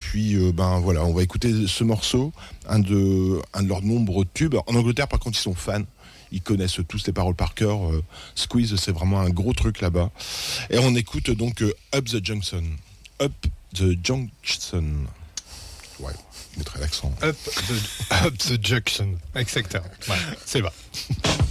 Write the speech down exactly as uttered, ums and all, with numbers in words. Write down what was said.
puis, euh, ben voilà, on va écouter ce morceau, un de, un de leurs nombreux tubes. En Angleterre, par contre, ils sont fans. Ils connaissent tous les paroles par cœur. Euh, Squeeze, c'est vraiment un gros truc là-bas. Et on écoute donc euh, Up the Junction. Up the Junction. Ouais, je mettrai l'accent. Up the, up the Junction. Exactement. Ouais, c'est vrai.